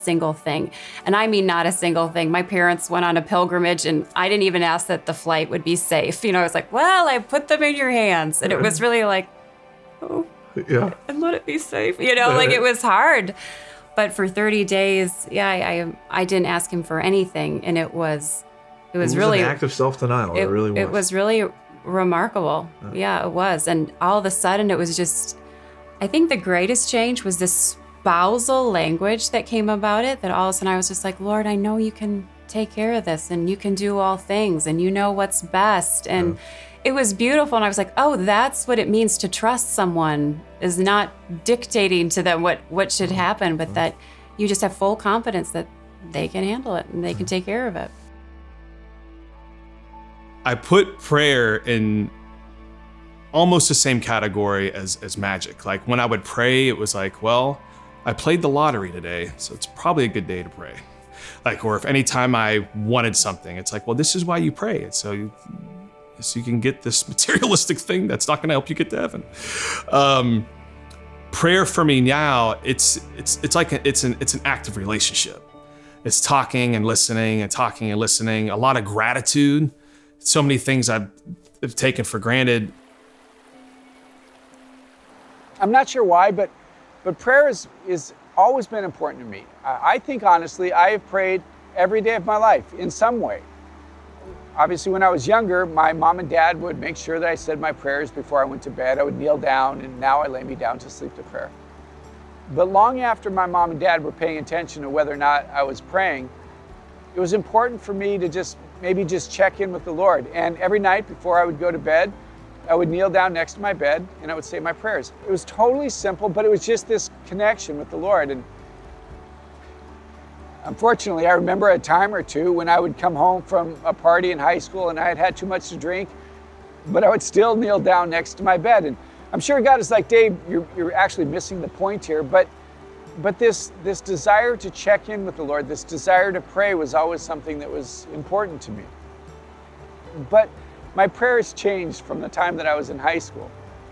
single thing. And I mean, not a single thing. My parents went on a pilgrimage and I didn't even ask that the flight would be safe. I was like, well, I put them in your hands. And it was really like, oh, yeah, and let it be safe. Like it was hard. But for 30 days, I didn't ask him for anything. And it was really an act of self-denial. It really was. It was really remarkable. Yeah, it was. And all of a sudden it was just, I think the greatest change was this spousal language that came about it, that all of a sudden I was just like, Lord, I know you can take care of this and you can do all things and you know what's best. And it was beautiful. And I was like, oh, that's what it means to trust someone, is not dictating to them what should happen, but that you just have full confidence that they can handle it and they can take care of it. I put prayer in almost the same category as magic. Like when I would pray, it was like, well, I played the lottery today, so it's probably a good day to pray. Or if anytime I wanted something, it's like, well, this is why you pray. It's so you can get this materialistic thing that's not gonna help you get to heaven. Prayer for me now, it's an active relationship. It's talking and listening and talking and listening, a lot of gratitude. So many things I've taken for granted. I'm not sure why, but prayer is always been important to me. I think honestly, I have prayed every day of my life in some way. Obviously, when I was younger, my mom and dad would make sure that I said my prayers before I went to bed. I would kneel down, and now I lay me down to sleep to prayer. But long after my mom and dad were paying attention to whether or not I was praying, it was important for me to just check in with the Lord. And every night before I would go to bed, I would kneel down next to my bed and I would say my prayers. It was totally simple, but it was just this connection with the Lord. And unfortunately, I remember a time or two when I would come home from a party in high school and I had had too much to drink, but I would still kneel down next to my bed. And I'm sure God is like, Dave, you're actually missing the point here. But this desire to check in with the Lord, this desire to pray was always something that was important to me. But my prayers changed from the time that I was in high school.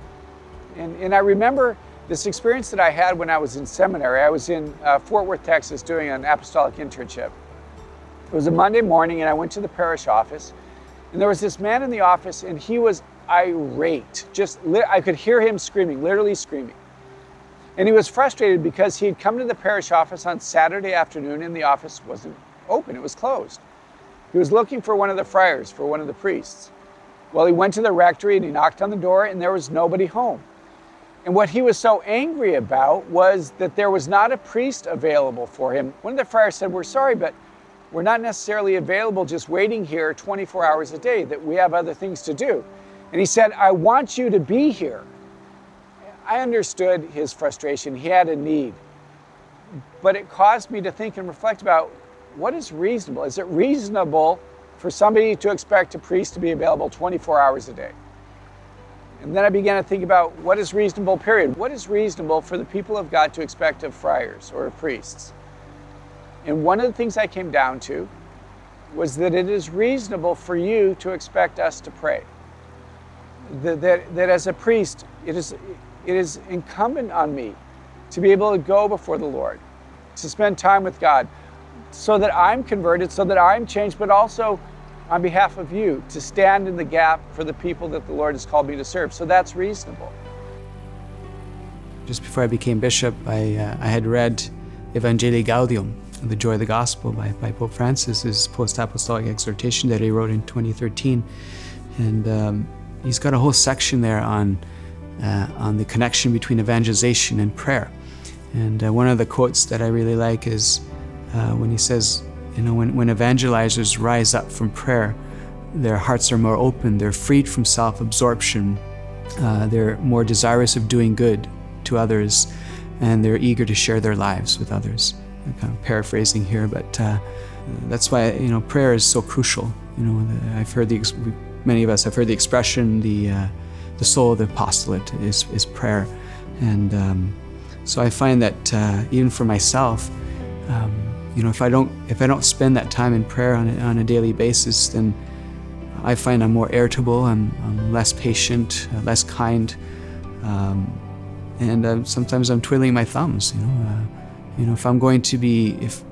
And I remember this experience that I had when I was in seminary. I was in Fort Worth, Texas, doing an apostolic internship. It was a Monday morning, and I went to the parish office, and there was this man in the office, and he was irate. I could hear him screaming, literally screaming. And he was frustrated because he had come to the parish office on Saturday afternoon, and the office wasn't open, it was closed. He was looking for one of the friars, for one of the priests. Well, he went to the rectory and he knocked on the door and there was nobody home. And what he was so angry about was that there was not a priest available for him. One of the friars said, we're sorry, but we're not necessarily available just waiting here 24 hours a day, that we have other things to do. And he said, I want you to be here. I understood his frustration. He had a need. But it caused me to think and reflect about what is reasonable. Is it reasonable for somebody to expect a priest to be available 24 hours a day? And then I began to think about what is reasonable, period. What is reasonable for the people of God to expect of friars or of priests? And one of the things I came down to was that it is reasonable for you to expect us to pray. That as a priest, it is incumbent on me to be able to go before the Lord, to spend time with God, so that I'm converted, so that I'm changed, but also on behalf of you, to stand in the gap for the people that the Lord has called me to serve. So that's reasonable. Just before I became bishop, I had read Evangelii Gaudium, The Joy of the Gospel by Pope Francis, his post-apostolic exhortation that he wrote in 2013. And he's got a whole section there on the connection between evangelization and prayer. And one of the quotes that I really like is when he says, when evangelizers rise up from prayer, their hearts are more open, they're freed from self-absorption, they're more desirous of doing good to others, and they're eager to share their lives with others. I'm kind of paraphrasing here, but that's why prayer is so crucial. I've heard many of us have heard the expression, the soul of the apostolate is prayer, and so I find that even for myself, if I don't spend that time in prayer on a daily basis, then I find I'm more irritable, I'm less patient, less kind, and sometimes I'm twiddling my thumbs. You know, if I'm going to be, if